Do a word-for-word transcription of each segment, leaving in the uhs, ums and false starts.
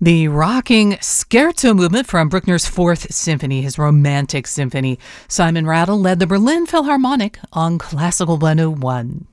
The rocking scherzo movement from Bruckner's Fourth Symphony, his Romantic Symphony. Simon Rattle led the Berlin Philharmonic on Classical one oh one.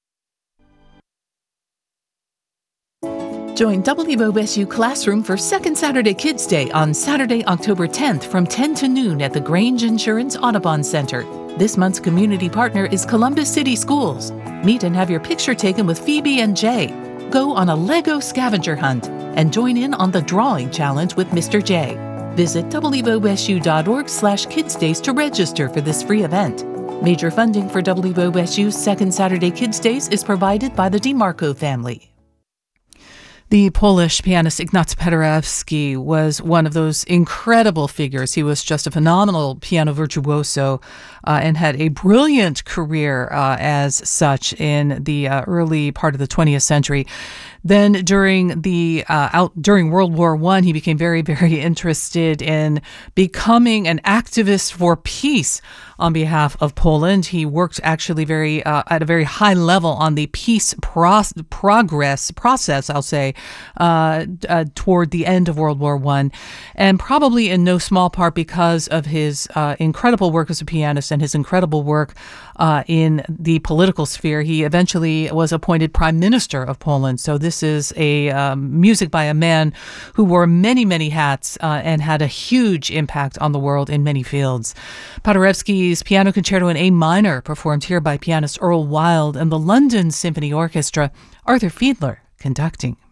Join W O S U Classroom for Second Saturday Kids Day on Saturday, October tenth from ten to noon at the Grange Insurance Audubon Center. This month's community partner is Columbus City Schools. Meet and have your picture taken with Phoebe and Jay. Go on a Lego scavenger hunt and join in on the drawing challenge with Mister J. Visit W O S U dot org slash kids days to register for this free event. Major funding for W O S U's Second Saturday Kids Days is provided by the DeMarco family. The Polish pianist Ignacy Paderewski was one of those incredible figures. He was just a phenomenal piano virtuoso uh, and had a brilliant career uh, as such in the uh, early part of the twentieth century. Then during the uh, out during World War One, he became very, very interested in becoming an activist for peace on behalf of Poland. He worked actually very uh, at a very high level on the peace pro- progress process, I'll say, uh, uh, toward the end of World War One, and probably in no small part because of his uh, incredible work as a pianist and his incredible work uh, in the political sphere. He eventually was appointed Prime Minister of Poland. So this is a um, music by a man who wore many, many hats uh, and had a huge impact on the world in many fields. Paderewski's Piano Concerto in A minor, performed here by pianist Earl Wild and the London Symphony Orchestra, Arthur Fiedler conducting.